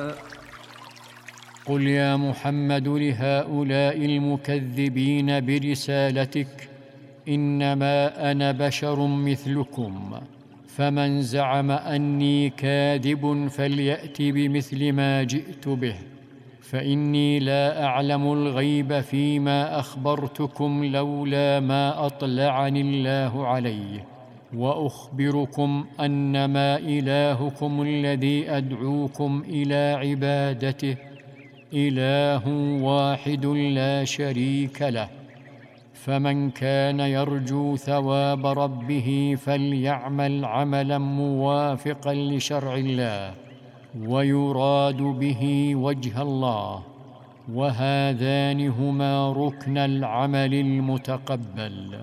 قل يا محمد لهؤلاء المكذبين برسالتك: إنما أنا بشر مثلكم، فمن زعم أني كاذب فليأت بمثل ما جئت به، فإني لا أعلم الغيب فيما أخبرتكم لولا ما أطلعني الله عليه. وأخبركم أنما إلهكم الذي أدعوكم إلى عبادته إله واحد لا شريك له، فمن كان يرجو ثواب ربه فليعمل عملا موافقا لشرع الله ويراد به وجه الله، وهذان هما ركن العمل المتقبل.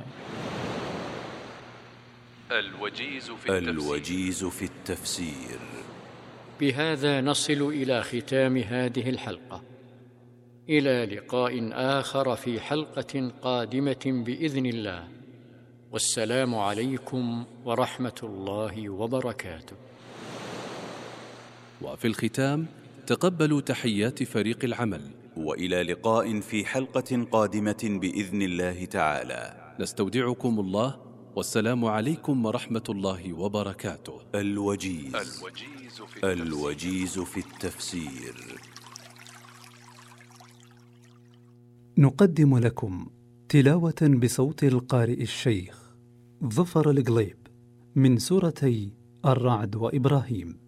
الوجيز في التفسير. بهذا نصل إلى ختام هذه الحلقة، إلى لقاء آخر في حلقة قادمة بإذن الله، والسلام عليكم ورحمة الله وبركاته. وفي الختام تقبلوا تحيات فريق العمل، وإلى لقاء في حلقة قادمة بإذن الله تعالى. نستودعكم الله، والسلام عليكم ورحمة الله وبركاته. الوجيز في التفسير. نقدم لكم تلاوة بصوت القارئ الشيخ ظفر القليب من سورتي الرعد وإبراهيم.